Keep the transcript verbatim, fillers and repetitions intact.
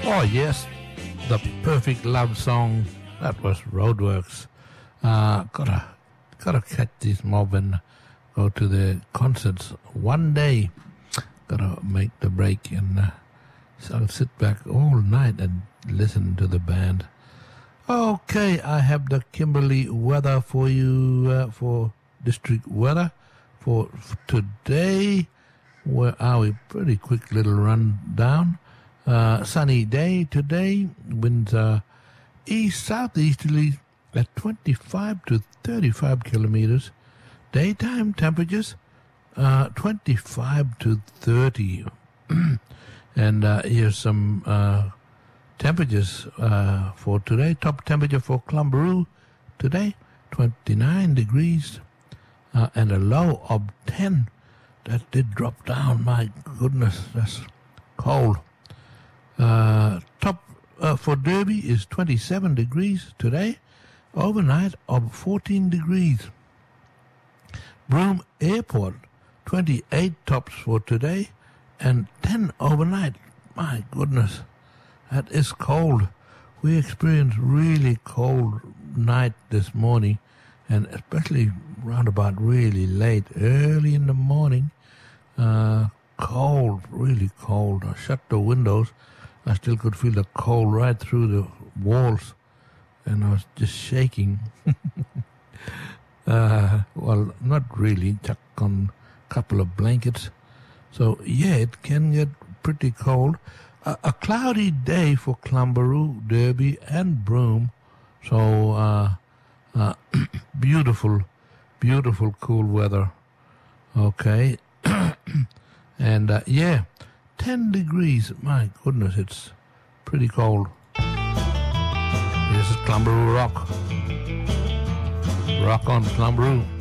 Oh, yes, the perfect love song. That was Roadworks. Uh, gotta, gotta catch this mob and go to the concerts one day. Gotta make the break, and uh, so I'll sit back all night and listen to the band. Okay, I have the Kimberley weather for you, uh, for district weather for, for today. Where are we? Pretty quick little rundown. Uh, sunny day today. Winds are east southeasterly at twenty-five to thirty-five kilometers. Daytime temperatures uh, twenty-five to thirty. And uh, here's some uh, temperatures uh, for today. Top temperature for Clumbaroo today, twenty-nine degrees, uh, and a low of ten. That did drop down. My goodness, that's cold. Uh, top uh, for Derby is twenty-seven degrees today, overnight of fourteen degrees. Broome Airport, twenty-eight tops for today and ten overnight. My goodness, that is cold. We experienced really cold night this morning, and especially round about really late, early in the morning. Uh, cold, really cold. I shut the windows. I still could feel the cold right through the walls, and I was just shaking. uh, well, not really. Chuck on a couple of blankets. So, yeah, it can get pretty cold. Uh, a cloudy day for Clumbaroo, Derby, and Broome. So, uh, uh, beautiful, beautiful, cool weather. Okay. And, uh, yeah, ten degrees. My goodness, it's pretty cold. This is Clumbaroo Rock. Rock on, Clumbaroo.